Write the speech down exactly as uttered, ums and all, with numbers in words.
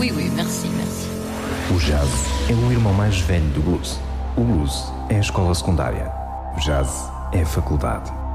Oui, oui, merci, merci. O jazz é o irmão mais velho do blues. O blues é a escola secundária. O jazz é a faculdade.